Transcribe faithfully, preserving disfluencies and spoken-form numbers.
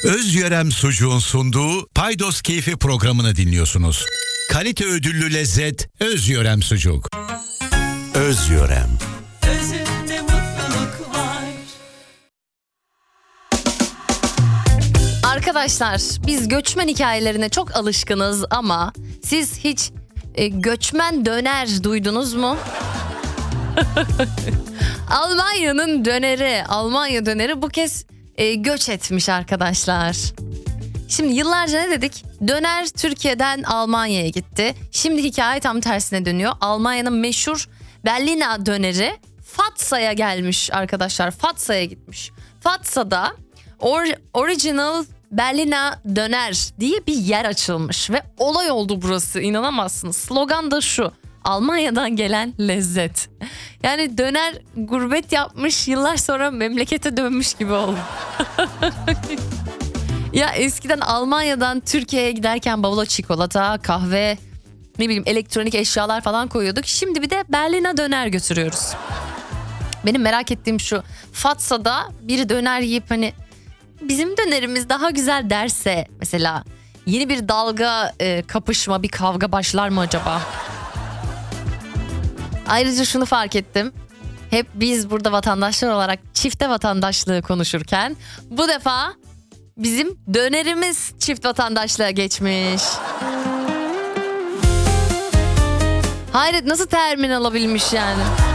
Özyörem Sucuğun sunduğu Paydos Keyfi programını dinliyorsunuz. Kalite ödüllü lezzet Özyörem Sucuk. Özyörem. Özünde mutluluk var. Arkadaşlar, biz göçmen hikayelerine çok alışkınız ama siz hiç e, göçmen döner duydunuz mu? Almanya'nın döneri, Almanya döneri bu kez e, göç etmiş arkadaşlar. Şimdi yıllarca ne dedik? Döner Türkiye'den Almanya'ya gitti. Şimdi hikaye tam tersine dönüyor. Almanya'nın meşhur Berliner döneri Fatsa'ya gelmiş arkadaşlar. Fatsa'ya gitmiş. Fatsa'da or- Original Berliner Döner diye bir yer açılmış ve olay oldu burası, inanamazsınız. Slogan da şu: Almanya'dan gelen lezzet. Yani döner gurbet yapmış, yıllar sonra memlekete dönmüş gibi oldu. Ya eskiden Almanya'dan Türkiye'ye giderken bavula çikolata, kahve, ne bileyim elektronik eşyalar falan koyuyorduk. Şimdi bir de Berliner döner götürüyoruz. Benim merak ettiğim şu: Fatsa'da biri döner yiyip hani bizim dönerimiz daha güzel derse mesela, yeni bir dalga e, kapışma, bir kavga başlar mı acaba? Ayrıca şunu fark ettim. Hep biz burada vatandaşlar olarak çifte vatandaşlığı konuşurken bu defa bizim dönerimiz çift vatandaşlığa geçmiş. Hayret, nasıl termin alabilmiş yani?